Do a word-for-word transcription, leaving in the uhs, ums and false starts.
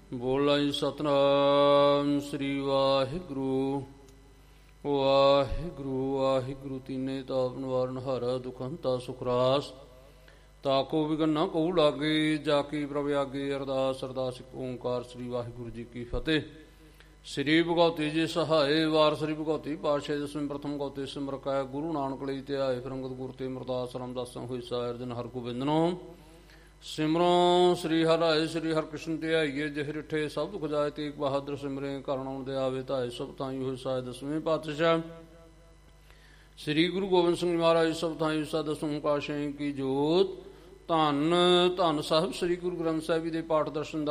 ਬੋਲਾ ਜੀ ਸਤਿਨਾਮ ਸ੍ਰੀ ਵਾਹਿਗੁਰੂ ਵਾਹਿਗੁਰੂ ਵਾਹਿਗੁਰੂ। ਤੀਨੇ ਤਾਪ ਨਿਵਾਰਨ ਹਰ ਦੁਖੰਤਾ ਸੁਖਰਾਸ, ਤਾਕੋ ਵਿਗਨ ਨਾ ਕਹੂ ਲਾਗੇ, ਜਾ ਕੀ ਪ੍ਰਭ ਆਗੇ। ਅਰਦਾਸ ਅਰਦਾਸ ਇੱਕ ਓਂਕਾਰ ਸ੍ਰੀ ਵਾਹਿਗੁਰੂ ਜੀ ਕੀ ਫਤਿਹ। ਸ੍ਰੀ ਭਗਉਤੀ ਜੀ ਸਹਾਏ ਵਾਰ ਸ੍ਰੀ ਭਗਉਤੀ ਪਾਤਸ਼ਾਹ ਦਸਵੇਂ ਪ੍ਰਥਮ ਗਉਤੇ ਸਿਮਰਕੈ ਗੁਰੂ ਨਾਨਕ ਲਈ ਤੇ ਆਏ ਫਿਰੰਗਤ ਗੁਰ ਤੇ ਅਮਰਦਾਸ ਰਾਮਦਾਸਾਂ ਹੋਈ ਸਾਇਰ ਦਿਨ ਹਰ ਗੋਬਿੰਦਨੋ ਸਿਮਰੋ ਸ੍ਰੀ ਹਰਿ ਰਾਏ ਸ੍ਰੀ ਹਰਿਕ੍ਰਿਸ਼ਨ ਤੇ ਆਈਏ। ਜਿਹ ਰਿਠੇ ਸਭ ਦੁਖ ਜਾਏ ਤੇਗ ਬਹਾਦਰ ਸਿਮਰੇ, ਘਰ ਆਉਣ ਦੇ ਆਵੇ ਧਾਏ ਸਭ ਥਾਈ ਹੋਏ ਸਾਇ ਦਸਵੇਂ ਪਾਤਸ਼ਾਹ ਸ੍ਰੀ ਗੁਰੂ ਗੋਬਿੰਦ ਸਿੰਘ ਮਹਾਰਾਜ ਸਭ ਥਾਈ ਸਾ ਦਸਵੇਂ ਪਾਤਸ਼ਾਹ ਕੀ ਜੋਤ। ਧੰਨ ਧੰਨ ਸਾਹਿਬ ਸ੍ਰੀ ਗੁਰੂ ਗ੍ਰੰਥ ਸਾਹਿਬ ਜੀ ਦੇ ਪਾਠ ਦਰਸ਼ਨ ਦਾ